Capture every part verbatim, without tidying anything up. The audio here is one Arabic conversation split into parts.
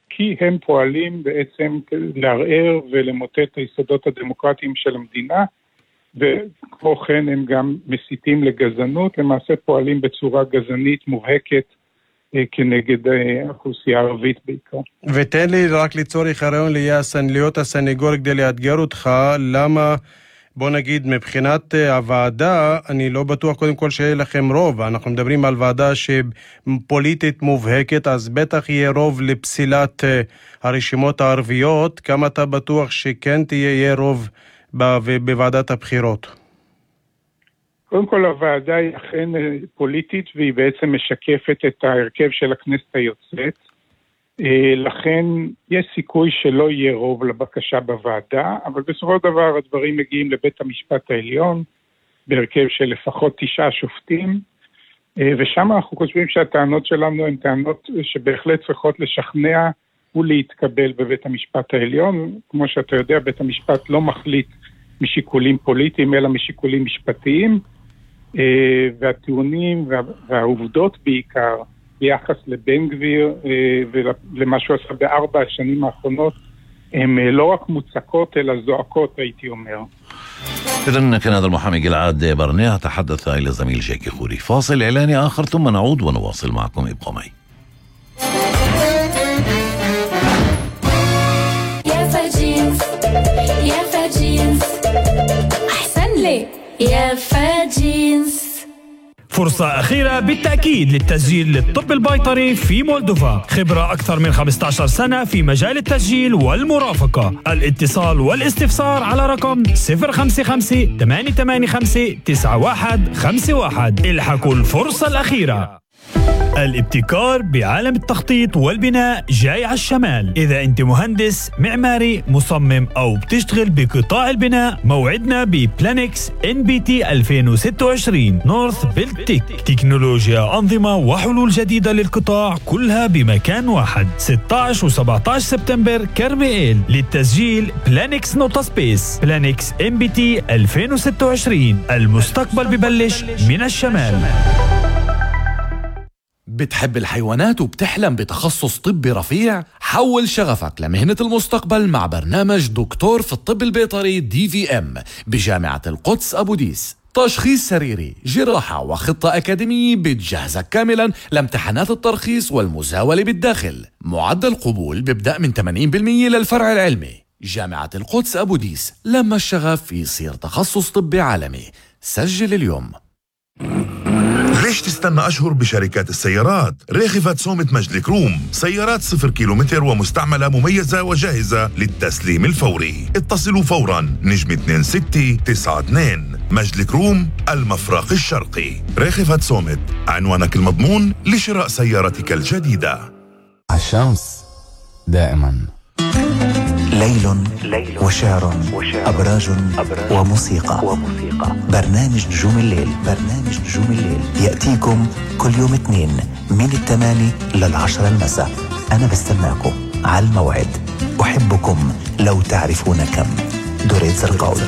כי הם פועלים בעצם לערער ולמוטט את היסודות הדמוקרטיים של המדינה, וכמו כן הם גם מסיתים לגזענות, למעשה פועלים בצורה גזענית מובהקת כנגד האוכלוסייה הערבית בעיקר. ותן לי רק לצורך הרעיון להיות הסנגור כדי לאתגר אותך, למה בוא נגיד מבחינת הוועדה, אני לא בטוח קודם כל שיהיה לכם רוב, אנחנו מדברים על ועדה שפוליטית מובהקת, אז בטח יהיה רוב לפסילת הרשימות הערביות, כמה אתה בטוח שכן תהיה רוב בוועדת הבחירות? קודם כל הוועדה היא אכן פוליטית, והיא בעצם משקפת את ההרכב של הכנסת היוצאת, לכן יש סיכוי שלא יהיה רוב לבקשה בוועדה, אבל בסופו של דבר הדברים מגיעים לבית המשפט העליון, בהרכב של לפחות תשעה שופטים, ושם אנחנו חושבים שהטענות שלנו הן טענות שבהחלט צריכות לשכנע ולהתקבל בבית המשפט העליון. כמו שאתה יודע, בית המשפט לא מחליט משיקולים פוליטיים, אלא משיקולים משפטיים, והטיעונים והעובדות בעיקר, ביחס לבן גביר ולמה שהוא עשה בארבע השנים האחרונות, הם לא רק מוצקות אלא זועקות, הייתי אומר. إذن كان هذا المحامي جلعاد برنيع تحدث إلى زميل جاكي خوري. فاصل إعلاني آخر ثم نعود ونواصل معكم، ابقوا معي. يا فاجينز يا فاجينز أحسن لي يا فاجينز. فرصة أخيرة بالتأكيد للتسجيل للطب البيطري في مولدوفا. خبرة أكثر من خمسة عشر سنة في مجال التسجيل والمرافقة. الاتصال والاستفسار على رقم صفر خمسة خمسة ثمانية ثمانية خمسة تسعة واحد خمسة واحد. الحقوا الفرصة الأخيرة. الابتكار بعالم التخطيط والبناء جاي على الشمال. إذا أنت مهندس معماري مصمم أو بتشتغل بقطاع البناء، موعدنا ببلانكس إن بي تي ألفين وستة وعشرين نورث بيلتيك. تكنولوجيا، أنظمة وحلول جديدة للقطاع كلها بمكان واحد. ستة عشر وسبعة عشر سبتمبر كرميل. للتسجيل بلانكس نوتا سبيس. بلانكس إن بي تي ألفين وستة وعشرين. المستقبل ببلش من الشمال. بتحب الحيوانات وبتحلم بتخصص طبي رفيع؟ حول شغفك لمهنة المستقبل مع برنامج دكتور في الطب البيطري دي في ام بجامعة القدس أبو ديس. تشخيص سريري، جراحة وخطة أكاديمية بتجهزك كاملا لامتحانات الترخيص والمزاولة بالداخل. معدل قبول بيبدأ من ثمانين بالمئة للفرع العلمي. جامعة القدس أبو ديس، لما الشغف يصير تخصص طبي عالمي. سجل اليوم. ليش تستنى أشهر بشركات السيارات؟ ريخفت صومة مجد كروم، سيارات صفر كيلومتر ومستعملة مميزة وجاهزة للتسليم الفوري. اتصلوا فورا نجم اثنين ستة تسعة اثنين. مجد كروم، المفرق الشرقي. ريخفت صومة، عنوانك المضمون لشراء سيارتك الجديدة. الشمس دائما ليل وشعر أبراج وموسيقى. برنامج نجوم الليل برنامج نجوم الليل يأتيكم كل يوم اثنين من الثماني للعشرة المساء. أنا بستناكم على الموعد. أحبكم لو تعرفون كم. دوريت زرقاوي.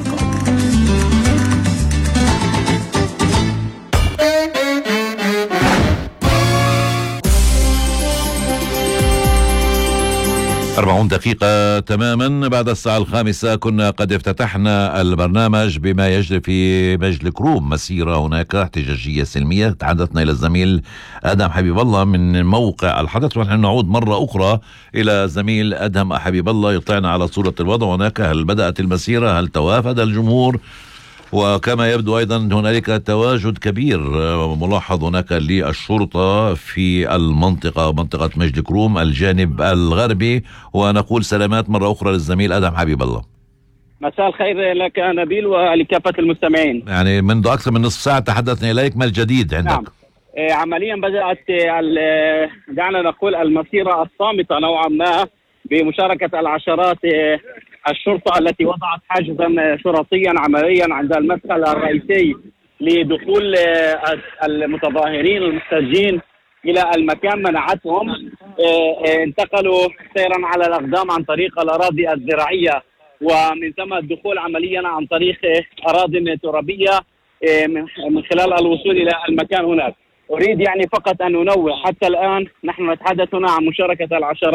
أربعون دقيقة تماما بعد الساعة الخامسة. كنا قد افتتحنا البرنامج بما يجري في مجد كروم، مسيرة هناك احتجاجية سلمية. تحدثنا إلى الزميل آدم حبيب الله من موقع الحدث، ونحن نعود مرة أخرى إلى زميل أدهم حبيب الله يطلعنا على صورة الوضع هناك. هل بدأت المسيرة؟ هل توافد الجمهور؟ وكما يبدو أيضا هنالك تواجد كبير ملاحظ هناك للشرطة في المنطقة، منطقة مجد كروم الجانب الغربي. ونقول سلامات مرة أخرى للزميل أدهم حبيب الله. مساء الخير لك نبيل ولكافة المستمعين. يعني منذ أكثر من نصف ساعة تحدثنا إليك، ما الجديد عندك؟ نعم. عمليا بدأت دعنا نقول المسيرة الصامتة نوعا ما بمشاركة العشرات الشرطة التي وضعت حاجزا شرطيا عمليا عند المدخل الرئيسي لدخول المتظاهرين المحتجين إلى المكان. منعتهم، انتقلوا سيرا على الأقدام عن طريق الأراضي الزراعية، ومن ثم الدخول عمليا عن طريق أراضي ترابية من خلال الوصول إلى المكان هناك. أريد يعني فقط أن ننوه حتى الآن نحن نتحدث هنا عن مشاركة العشرات